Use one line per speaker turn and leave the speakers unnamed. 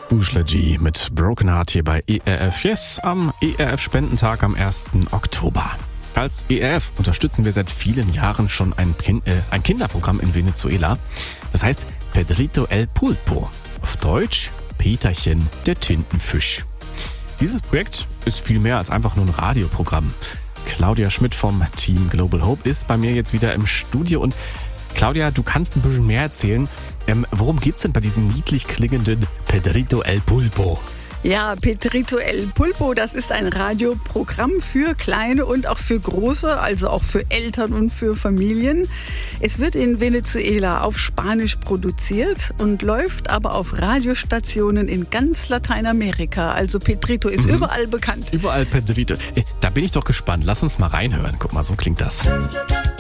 Bushla G mit Broken Heart hier bei ERF Yes am ERF-Spendentag am 1. Oktober. Als ERF unterstützen wir seit vielen Jahren schon ein Kinderprogramm in Venezuela. Das heißt Pedrito el Pulpo. Auf Deutsch Peterchen der Tintenfisch. Dieses Projekt ist viel mehr als einfach nur ein Radioprogramm. Claudia Schmidt vom Team Global Hope ist bei mir jetzt wieder im Studio. Und Claudia, du kannst ein bisschen mehr erzählen. Worum geht's denn bei diesem niedlich klingenden Pedrito el Pulpo?
Ja, Pedrito el Pulpo, das ist ein Radioprogramm für Kleine und auch für Große, also auch für Eltern und für Familien. Es wird in Venezuela auf Spanisch produziert und läuft aber auf Radiostationen in ganz Lateinamerika. Also Pedrito ist überall bekannt.
Überall Pedrito. Da bin ich doch gespannt. Lass uns mal reinhören. Guck mal, so klingt das.